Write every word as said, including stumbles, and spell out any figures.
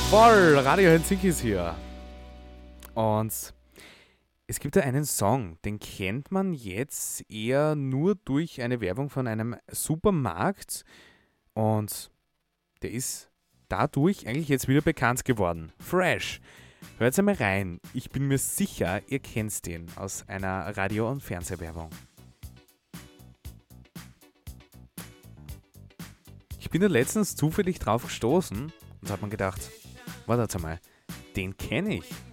Voll, Radio Helsinki ist hier. Und es gibt da einen Song, den kennt man jetzt eher nur durch eine Werbung von einem Supermarkt. Und der ist dadurch eigentlich jetzt wieder bekannt geworden. Fresh. Hört einmal rein. Ich bin mir sicher, ihr kennt den aus einer Radio- und Fernsehwerbung. Ich bin da letztens zufällig drauf gestoßen und habe mir gedacht, warte einmal, den kenne ich.